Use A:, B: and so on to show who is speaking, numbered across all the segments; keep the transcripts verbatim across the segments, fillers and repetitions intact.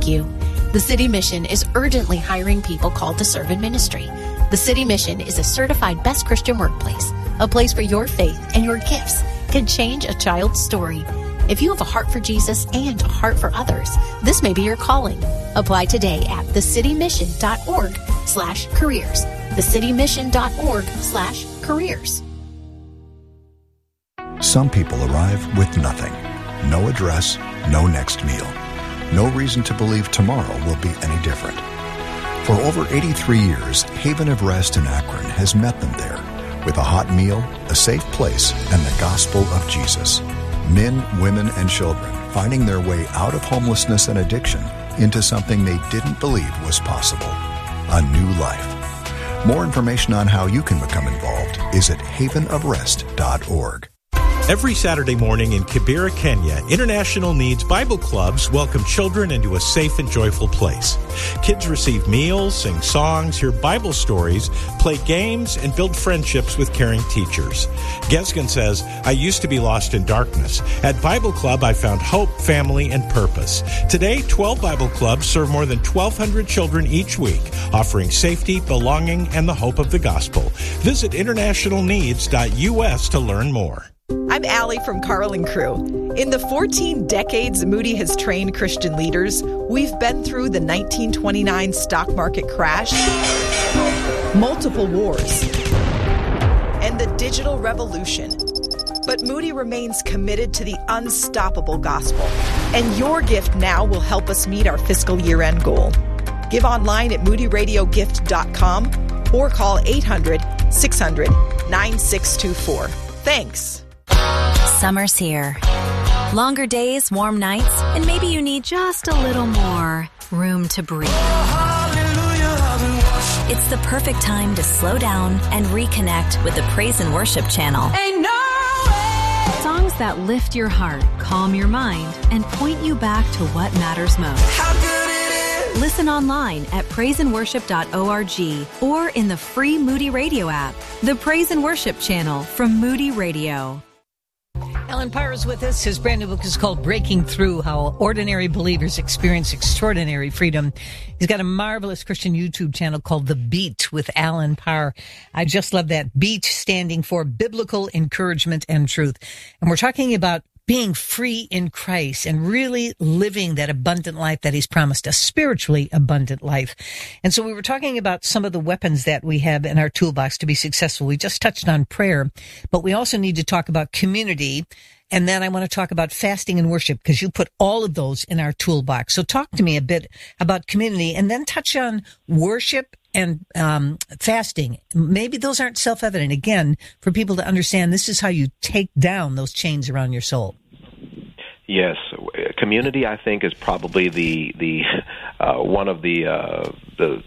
A: like you. The City Mission is urgently hiring people called to serve in ministry. The City Mission is a certified best Christian workplace, a place where your faith and your gifts can change a child's story. If you have a heart for Jesus and a heart for others, this may be your calling. Apply today at thecitymission.org slash careers. thecitymission.org slash careers.
B: Some people arrive with nothing. No address, no next meal. No reason to believe tomorrow will be any different. For over eighty-three years, Haven of Rest in Akron has met them there with a hot meal, a safe place, and the gospel of Jesus. Men, women, and children finding their way out of homelessness and addiction into something they didn't believe was possible. A new life. More information on how you can become involved is at haven of rest dot org.
C: Every Saturday morning in Kibera, Kenya, International Needs Bible Clubs welcome children into a safe and joyful place. Kids receive meals, sing songs, hear Bible stories, play games, and build friendships with caring teachers. Gesgen says, I used to be lost in darkness. At Bible Club, I found hope, family, and purpose. Today, twelve Bible Clubs serve more than twelve hundred children each week, offering safety, belonging, and the hope of the gospel. Visit international needs dot u s to learn more.
D: I'm Allie from Carl and Crew. In the fourteen decades Moody has trained Christian leaders, we've been through the nineteen twenty-nine stock market crash, multiple wars, and the digital revolution. But Moody remains committed to the unstoppable gospel, and your gift now will help us meet our fiscal year-end goal. Give online at moody radio gift dot com or call eight hundred, six hundred, nine six two four. Thanks.
E: Summer's here. Longer days, warm nights, and maybe you need just a little more room to breathe. It's the perfect time to slow down and reconnect with the Praise and Worship channel.
F: Ain't no way. Songs that lift your heart, calm your mind, and point you back to what matters most.
G: How good it is.
F: Listen online at praise and worship dot org or in the free Moody Radio app. The Praise and Worship channel from Moody Radio.
H: Alan Parr is with us. His brand new book is called Breaking Through, How Ordinary Believers Experience Extraordinary Freedom. He's got a marvelous Christian YouTube channel called The Beat with Alan Parr. I just love that. Beat standing for Biblical Encouragement and Truth. And we're talking about being free in Christ and really living that abundant life that he's promised, a spiritually abundant life. And so we were talking about some of the weapons that we have in our toolbox to be successful. We just touched on prayer, but we also need to talk about community. And then I want to talk about fasting and worship because you put all of those in our toolbox. So talk to me a bit about community and then touch on worship and um, fasting. Maybe those aren't self-evident. Again, for people to understand, this is how you take down those chains around your soul.
I: Yes, community, I think, is probably the the uh, one of the uh, the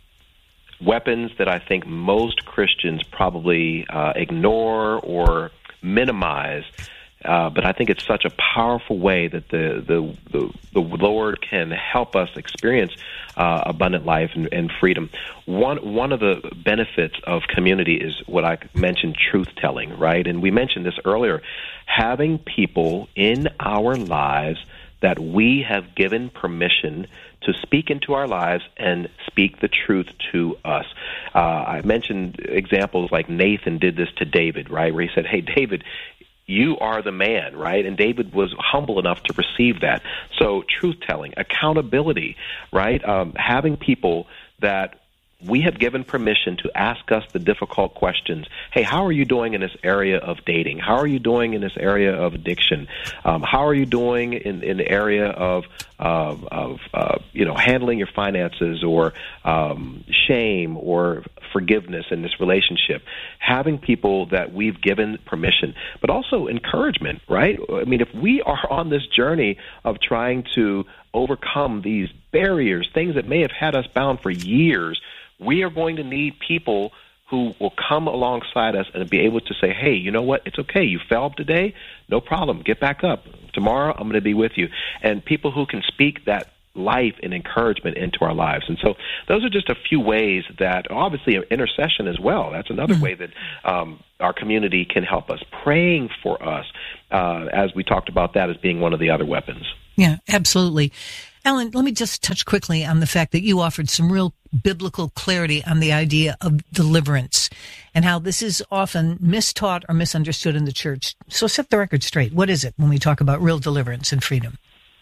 I: weapons that I think most Christians probably uh, ignore or minimize. Uh, but I think it's such a powerful way that the the, the, the Lord can help us experience uh, abundant life and, and freedom. One one of the benefits of community is what I mentioned, truth-telling, right? And we mentioned this earlier, having people in our lives that we have given permission to speak into our lives and speak the truth to us. Uh, I mentioned examples like Nathan did this to David, right, where he said, hey, David, you are the man, right? And David was humble enough to receive that. So truth-telling, accountability, right? Um, having people that we have given permission to ask us the difficult questions. Hey, how are you doing in this area of dating? How are you doing in this area of addiction? Um, how are you doing in, in the area of, uh, of uh, you know, handling your finances or um, shame or forgiveness in this relationship? Having people that we've given permission, but also encouragement, right? I mean, if we are on this journey of trying to overcome these barriers, things that may have had us bound for years, we are going to need people who will come alongside us and be able to say, hey, you know what? It's okay. You fell today. No problem. Get back up. Tomorrow, I'm going to be with you. And people who can speak that life and encouragement into our lives. And so those are just a few ways that, obviously, intercession as well. That's another mm-hmm. way that um, our community can help us. Praying for us, uh, as we talked about that as being one of the other weapons.
H: Yeah, absolutely. Alan, let me just touch quickly on the fact that you offered some real biblical clarity on the idea of deliverance and how this is often mistaught or misunderstood in the church. So set the record straight. What is it when we talk about real deliverance and freedom?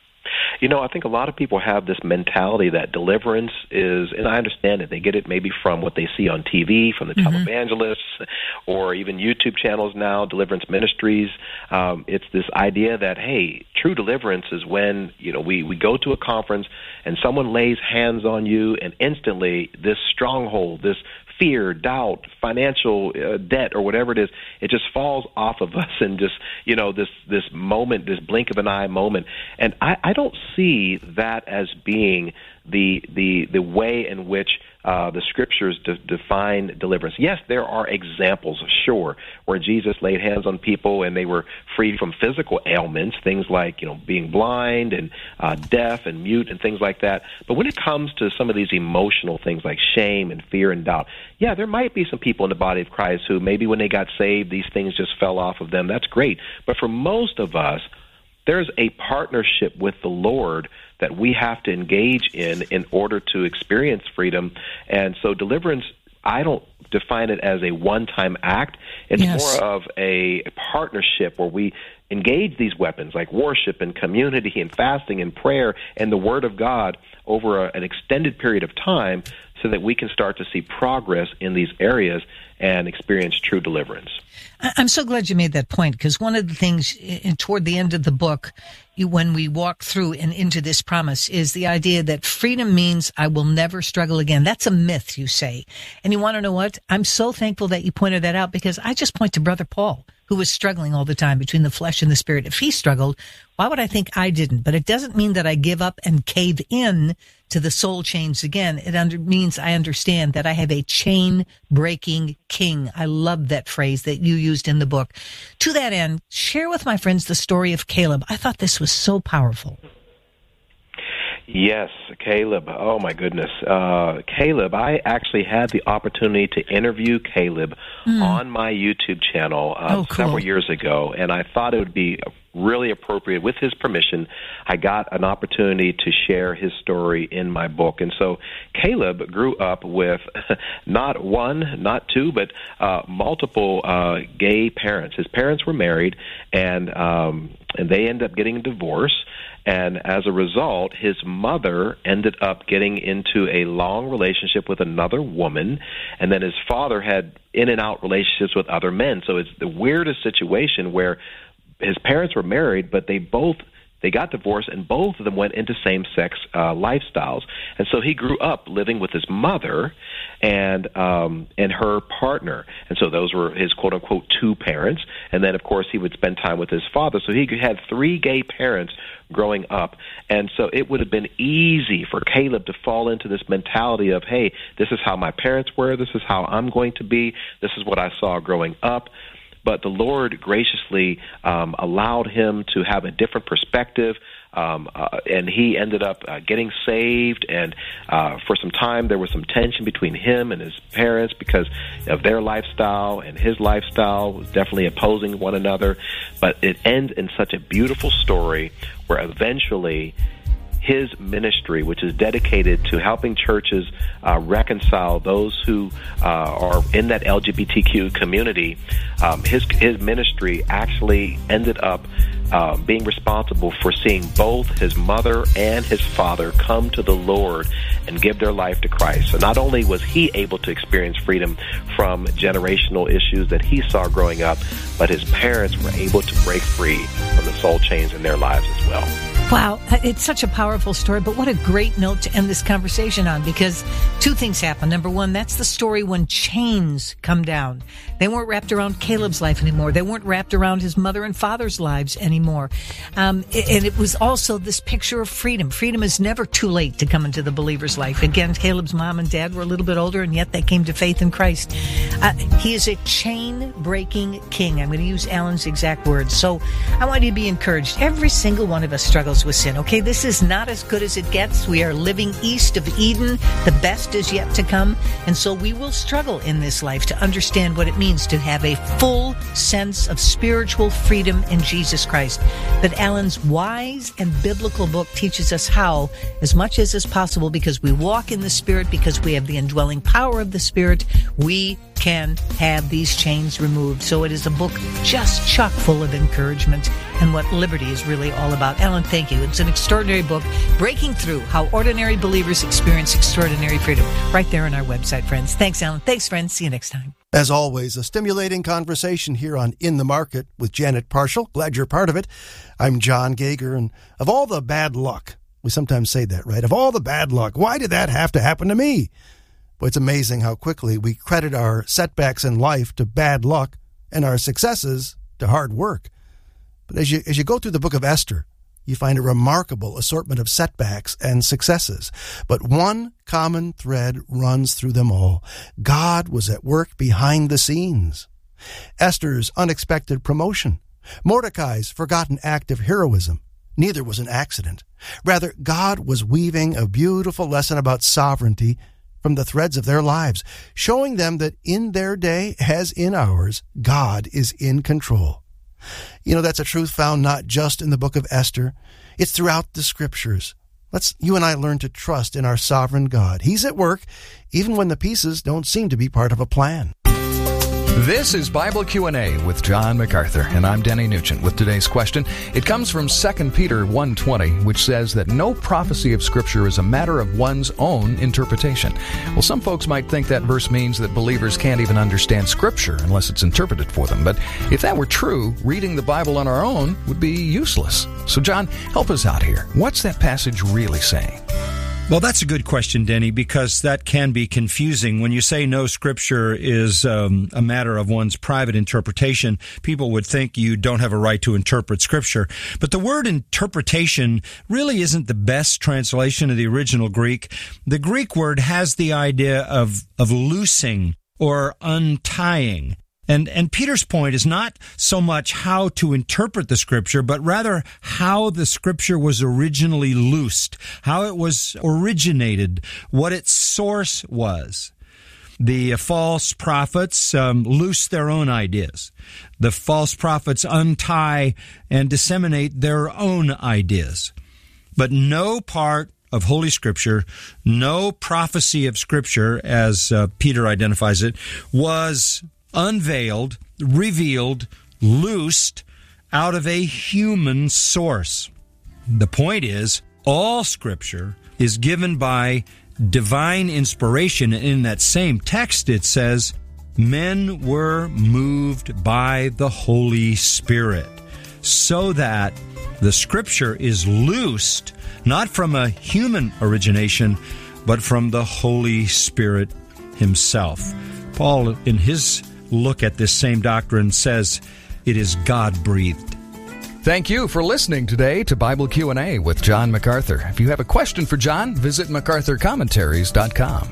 I: You know, I think a lot of people have this mentality that deliverance is, and I understand it, they get it maybe from what they see on T V, from the mm-hmm. televangelists, or even YouTube channels now, deliverance ministries. Um, it's this idea that, hey, true deliverance is when, you know, we, we go to a conference and someone lays hands on you, and instantly this stronghold, this fear, doubt, financial uh, debt, or whatever it is, it just falls off of us in just, you know, this this moment, this blink of an eye moment. And I, I don't see that as being the the the way in which uh, the Scriptures de- define deliverance. Yes, there are examples, sure, where Jesus laid hands on people and they were freed from physical ailments, things like, you know, being blind and uh, deaf and mute and things like that. But when it comes to some of these emotional things like shame and fear and doubt, yeah, there might be some people in the body of Christ who maybe when they got saved, these things just fell off of them. That's great. But for most of us, there's a partnership with the Lord that we have to engage in in order to experience freedom. And so deliverance, I don't define it as a one-time act. It's yes. more of a partnership where we engage these weapons like worship and community and fasting and prayer and the Word of God over a, an extended period of time so that we can start to see progress in these areas and experience true deliverance.
H: I'm so glad you made that point, because one of the things in, toward the end of the book, you, when we walk through and into this promise, is the idea that freedom means I will never struggle again. That's a myth, you say. And you want to know what? I'm so thankful that you pointed that out, because I just point to Brother Paul, who was struggling all the time between the flesh and the spirit. If he struggled, why would I think I didn't? But it doesn't mean that I give up and cave in to the soul chains again. It under, means I understand that I have a chain-breaking king. I love that phrase that you used in the book. To that end, share with my friends the story of Caleb. I thought this was so powerful.
I: Yes, Caleb. Oh, my goodness. Uh, Caleb, I actually had the opportunity to interview Caleb mm. on my YouTube channel uh, oh, cool. several years ago, and I thought it would be really appropriate. With his permission, I got an opportunity to share his story in my book. And so Caleb grew up with not one, not two, but uh, multiple uh, gay parents. His parents were married, and um, and they ended up getting a divorce. And as a result, his mother ended up getting into a long relationship with another woman, and then his father had in and out relationships with other men. So it's the weirdest situation where his parents were married, but they both they got divorced, and both of them went into same-sex uh, lifestyles. And so he grew up living with his mother and um, and her partner. And so those were his quote-unquote two parents. And then, of course, he would spend time with his father. So he had three gay parents growing up. And so it would have been easy for Caleb to fall into this mentality of, hey, this is how my parents were, this is how I'm going to be, this is what I saw growing up. But the Lord graciously um, allowed him to have a different perspective, um, uh, and he ended up uh, getting saved. And uh, for some time, there was some tension between him and his parents because of their lifestyle, and his lifestyle was definitely opposing one another. But it ends in such a beautiful story where eventually his ministry, which is dedicated to helping churches uh, reconcile those who uh, are in that L G B T Q community, um, his his ministry actually ended up uh, being responsible for seeing both his mother and his father come to the Lord and give their life to Christ. So not only was he able to experience freedom from generational issues that he saw growing up, but his parents were able to break free from the soul chains in their lives as well.
H: Wow, it's such a powerful story, but what a great note to end this conversation on, because two things happen. Number one, that's the story when chains come down. They weren't wrapped around Caleb's life anymore. They weren't wrapped around his mother and father's lives anymore. Um, and it was also this picture of freedom. Freedom is never too late to come into the believer's life. Again, Caleb's mom and dad were a little bit older, and yet they came to faith in Christ. Uh, he is a chain-breaking king. I'm going to use Alan's exact words. So I want you to be encouraged. Every single one of us struggles struggles with sin. Okay, this is not as good as it gets. We are living east of Eden. The best is yet to come. And so we will struggle in this life to understand what it means to have a full sense of spiritual freedom in Jesus Christ. But Alan's wise and biblical book teaches us how, as much as is possible, because we walk in the Spirit, because we have the indwelling power of the Spirit, we can have these chains removed. So it is a book just chock full of encouragement and what liberty is really all about. Alan, thank you. It's an extraordinary book, Breaking Through, How Ordinary Believers Experience Extraordinary Freedom. Right there on our website, friends. Thanks, Alan. Thanks, friends. See you next time.
J: As always, a stimulating conversation here on In the Market with Janet Parshall. Glad you're part of it. I'm John Gager, and of all the bad luck, we sometimes say that, right? Of all the bad luck, why did that have to happen to me? Well, it's amazing how quickly we credit our setbacks in life to bad luck and our successes to hard work. But as you as you go through the book of Esther, you find a remarkable assortment of setbacks and successes. But one common thread runs through them all. God was at work behind the scenes. Esther's unexpected promotion, Mordecai's forgotten act of heroism, neither was an accident. Rather, God was weaving a beautiful lesson about sovereignty from the threads of their lives, showing them that in their day, as in ours, God is in control. You know, that's a truth found not just in the book of Esther. It's throughout the Scriptures. Let's, you and I, learn to trust in our sovereign God. He's at work, even when the pieces don't seem to be part of a plan.
K: This is Bible Q and A with John MacArthur, and I'm Denny Nugent with today's question. It comes from Second Peter one twenty, which says that no prophecy of Scripture is a matter of one's own interpretation. Well, some folks might think that verse means that believers can't even understand Scripture unless it's interpreted for them. But if that were true, reading the Bible on our own would be useless. So, John, help us out here. What's that passage really saying?
L: Well, that's a good question, Denny, because that can be confusing. When you say no Scripture is um, a matter of one's private interpretation, people would think you don't have a right to interpret Scripture. But the word interpretation really isn't the best translation of the original Greek. The Greek word has the idea of, of loosing or untying. And, and Peter's point is not so much how to interpret the Scripture, but rather how the Scripture was originally loosed, how it was originated, what its source was. The false prophets um, loose their own ideas. The false prophets untie and disseminate their own ideas. But no part of Holy Scripture, no prophecy of Scripture, as uh, Peter identifies it, was unveiled, revealed, loosed out of a human source. The point is, all Scripture is given by divine inspiration. In that same text, it says, men were moved by the Holy Spirit, so that the Scripture is loosed not from a human origination, but from the Holy Spirit himself. Paul, in his look at this same doctrine, says it is God-breathed.
K: Thank you for listening today to Bible Q and A with John MacArthur. If you have a question for John, visit macarthur commentaries dot com.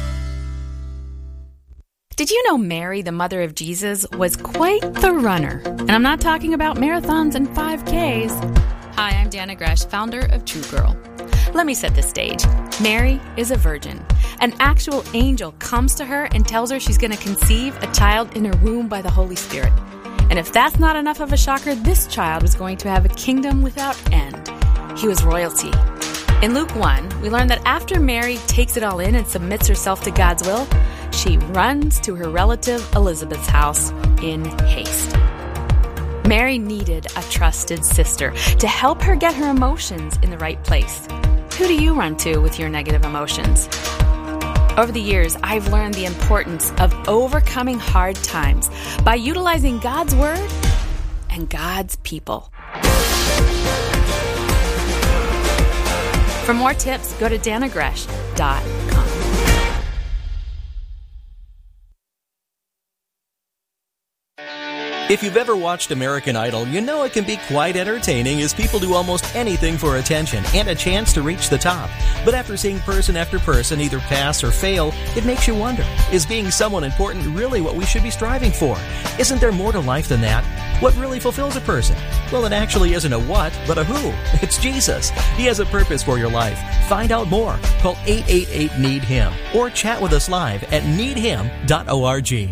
M: Did you know Mary, the mother of Jesus, was quite the runner? And I'm not talking about marathons and five Ks. Hi, I'm Dana Gresh, founder of True Girl. Let me set the stage. Mary is a virgin. An actual angel comes to her and tells her she's going to conceive a child in her womb by the Holy Spirit. And if that's not enough of a shocker, this child was going to have a kingdom without end. He was royalty. In Luke one, we learn that after Mary takes it all in and submits herself to God's will, she runs to her relative Elizabeth's house in haste. Mary needed a trusted sister to help her get her emotions in the right place. Who do you run to with your negative emotions? Over the years, I've learned the importance of overcoming hard times by utilizing God's Word and God's people. For more tips, go to dana gresh dot com.
N: If you've ever watched American Idol, you know it can be quite entertaining as people do almost anything for attention and a chance to reach the top. But after seeing person after person either pass or fail, it makes you wonder, is being someone important really what we should be striving for? Isn't there more to life than that? What really fulfills a person? Well, it actually isn't a what, but a who. It's Jesus. He has a purpose for your life. Find out more. Call eight eight eight, need him or chat with us live at need him dot org.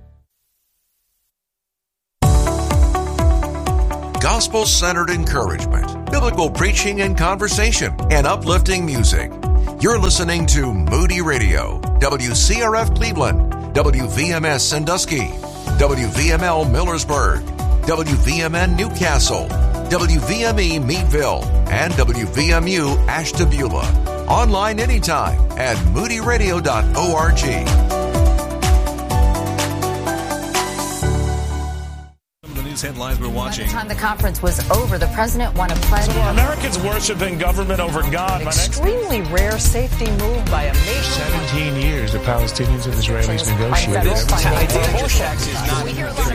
O: Gospel-centered encouragement, biblical preaching and conversation, and uplifting music. You're listening to Moody Radio, W C R F Cleveland, W V M S Sandusky, W V M L Millersburg, W V M N Newcastle, W V M E Meadville, and W V M U Ashtabula. Online anytime at moody radio dot org.
P: Headlines we're watching.
Q: By the time the conference was over, the president won a pledge.
R: So Americans worshiping government over God.
S: An extremely rare safety move by a nation.
R: Seventeen years the Palestinians and Israelis negotiated.
P: This tax is not.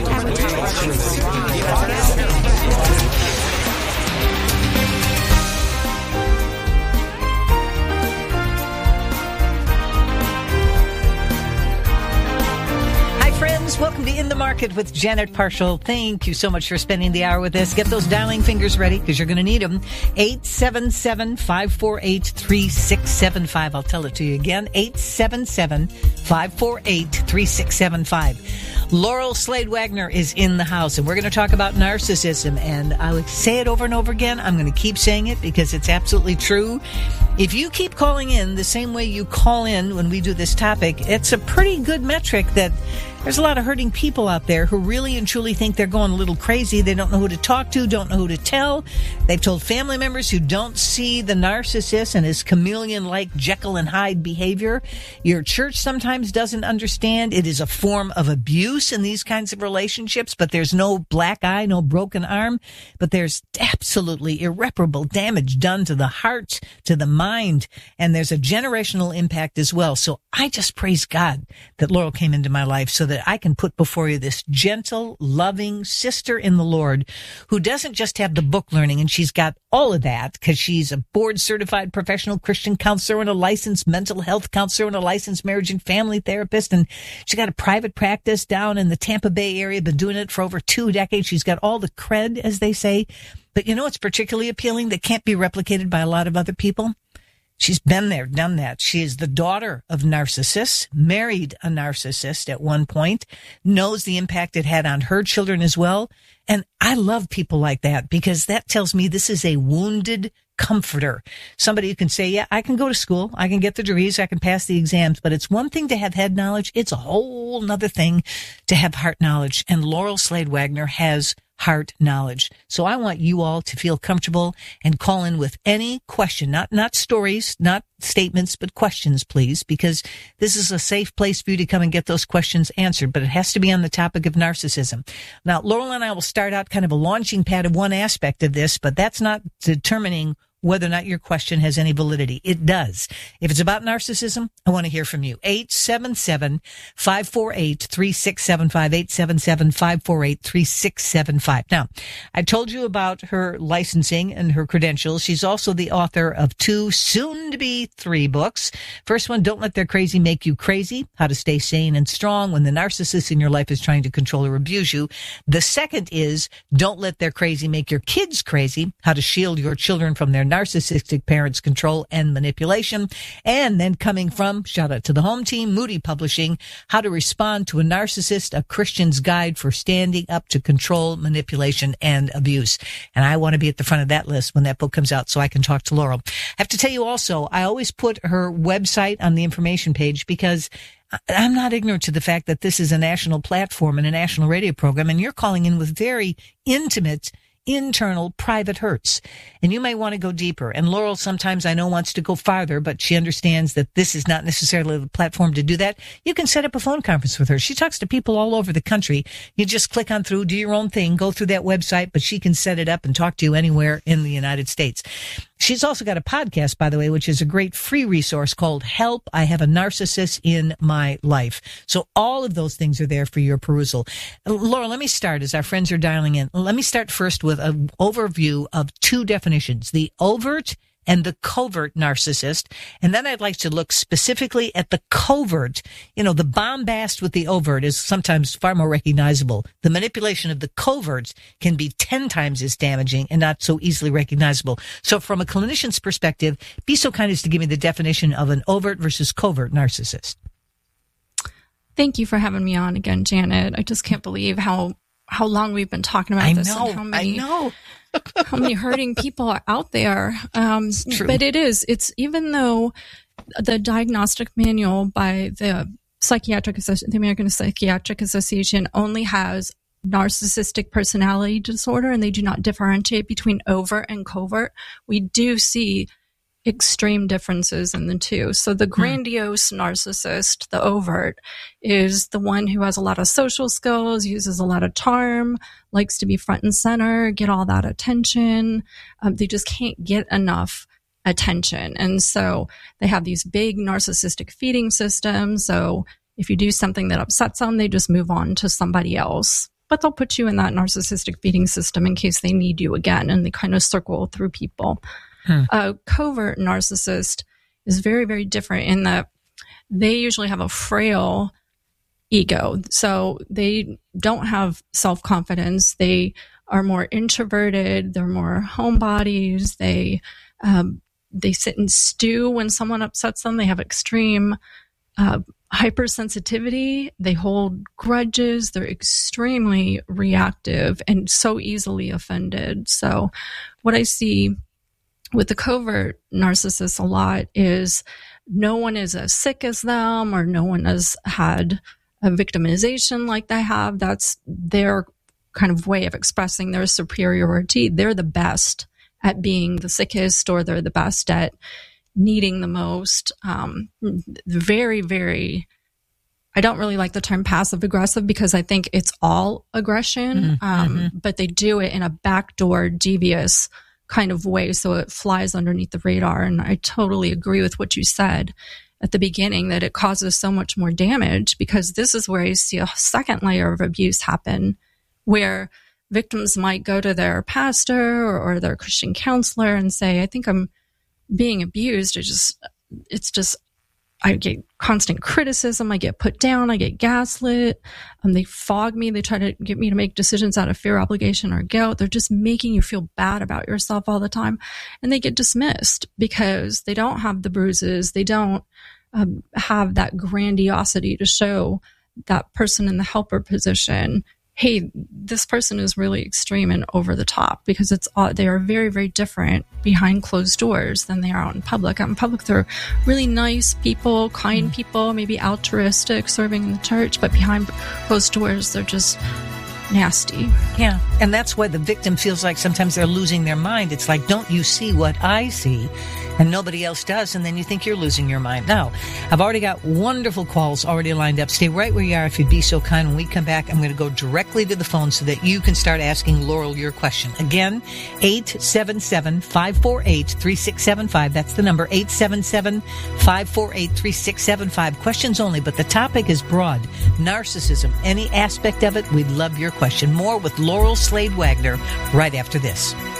H: Friends, welcome to In the Market with Janet Parshall. Thank you so much for spending the hour with us. Get those dialing fingers ready because you're going to need them. eight seven seven, five four eight, three six seven five. I'll tell it to you again. eight seven seven, five four eight, three six seven five. Laurel Slade Wagner is in the house, and we're going to talk about narcissism. And I would say it over and over again. I'm going to keep saying it because it's absolutely true. If you keep calling in the same way you call in when we do this topic, it's a pretty good metric that there's a lot of hurting people out there who really and truly think they're going a little crazy. They don't know who to talk to, don't know who to tell. They've told family members who don't see the narcissist and his chameleon-like Jekyll and Hyde behavior. Your church sometimes doesn't understand. It is a form of abuse in these kinds of relationships, but there's no black eye, no broken arm. But there's absolutely irreparable damage done to the heart, to the mind, and there's a generational impact as well. So I just praise God that Laurel came into my life so that I can put before you this gentle, loving sister in the Lord who doesn't just have the book learning, and she's got all of that because she's a board-certified professional Christian counselor and a licensed mental health counselor and a licensed marriage and family therapist, and she's got a private practice down in the Tampa Bay area, been doing it for over two decades. She's got all the cred, as they say. But you know what's particularly appealing that can't be replicated by a lot of other people? She's been there, done that. She is the daughter of narcissists, married a narcissist at one point, knows the impact it had on her children as well. And I love people like that because that tells me this is a wounded comforter. Somebody who can say, yeah, I can go to school, I can get the degrees, I can pass the exams, but it's one thing to have head knowledge. It's a whole nother thing to have heart knowledge. And Laurel Slade Wagner has heart knowledge. So I want you all to feel comfortable and call in with any question, not, not stories, not statements, but questions, please, because this is a safe place for you to come and get those questions answered, but it has to be on the topic of narcissism. Now, Laurel and I will start out kind of a launching pad of one aspect of this, but that's not determining whether or not your question has any validity. It does. If it's about narcissism, I want to hear from you. eight seven seven, five four eight, three six seven five, eight seven seven, five four eight, three six seven five. Now, I told you about her licensing and her credentials. She's also the author of two, soon-to-be three books. First one, Don't Let Their Crazy Make You Crazy, How to Stay Sane and Strong When the Narcissist in Your Life is Trying to Control or Abuse You. The second is Don't Let Their Crazy Make Your Kids Crazy, How to Shield Your Children from Their Narcissistic Parents' Control and Manipulation. And then coming from, shout out to the home team, Moody Publishing, How to Respond to a Narcissist, A Christian's Guide for Standing Up to Control, Manipulation, and Abuse. And I want to be at the front of that list when that book comes out so I can talk to Laurel. I have to tell you also, I always put her website on the information page because I'm not ignorant to the fact that this is a national platform and a national radio program, and you're calling in with very intimate internal private hurts. And you may want to go deeper. And Laurel sometimes I know wants to go farther, but she understands that this is not necessarily the platform to do that. You can set up a phone conference with her. She talks to people all over the country. You just click on through, do your own thing, go through that website, but she can set it up and talk to you anywhere in the United States. She's also got a podcast, by the way, which is a great free resource called Help, I Have a Narcissist in My Life. So all of those things are there for your perusal. Laura, let me start as our friends are dialing in. Let me start first with an overview of two definitions, the overt and the covert narcissist. And then I'd like to look specifically at the covert. You know, the bombast with the overt is sometimes far more recognizable. The manipulation of the covert can be ten times as damaging and not so easily recognizable. So from a clinician's perspective, be so kind as to give me the definition of an overt versus covert narcissist.
T: Thank you for having me on again, Janet. I just can't believe how how long we've been talking about
H: I
T: this
H: know,
T: and how many
H: I know.
T: how many hurting people are out there. Um, but it is. It's even though the diagnostic manual by the psychiatric the American Psychiatric Association only has narcissistic personality disorder, and they do not differentiate between overt and covert. We do see extreme differences in the two. So the grandiose narcissist, the overt, is the one who has a lot of social skills, uses a lot of charm, likes to be front and center, get all that attention. Um, they just can't get enough attention. And so they have these big narcissistic feeding systems. So if you do something that upsets them, they just move on to somebody else. But they'll put you in that narcissistic feeding system in case they need you again, and they kind of circle through people. Hmm. A covert narcissist is very, very different in that they usually have a frail ego. So they don't have self-confidence. They are more introverted. They're more homebodies. They, um, they sit and stew when someone upsets them. They have extreme, uh, hypersensitivity. They hold grudges. They're extremely reactive and so easily offended. So what I see with the covert narcissists a lot is no one is as sick as them, or no one has had a victimization like they have. That's their kind of way of expressing their superiority. They're the best at being the sickest, or they're the best at needing the most. Um, very, very, I don't really like the term passive aggressive because I think it's all aggression, mm-hmm. um, but they do it in a backdoor, devious kind of way, so it flies underneath the radar. And I totally agree with what you said at the beginning, that it causes so much more damage, because this is where you see a second layer of abuse happen, where victims might go to their pastor or, or their Christian counselor and say, I think I'm being abused. It just, it's just, I get constant criticism. I get put down. I get gaslit. Um, they fog me. They try to get me to make decisions out of fear, obligation, or guilt. They're just making you feel bad about yourself all the time. And they get dismissed because they don't have the bruises. They don't um, have that grandiosity to show that person in the helper position, hey, this person is really extreme and over the top, because it's all, they are very, very different behind closed doors than they are out in public. Out in public, they're really nice people, kind mm. people, maybe altruistic, serving in the church, but behind closed doors, they're just nasty.
H: Yeah, and that's why the victim feels like sometimes they're losing their mind. It's like, don't you see what I see? And nobody else does, and then you think you're losing your mind. Now, I've already got wonderful calls already lined up. Stay right where you are if you'd be so kind. When we come back, I'm going to go directly to the phone so that you can start asking Laurel your question. Again, eight seven seven, five four eight, three six seven five. That's the number, eight seven seven, five four eight, three six seven five. Questions only, but the topic is broad. Narcissism, any aspect of it, we'd love your question. More with Laurel Slade Wagner right after this.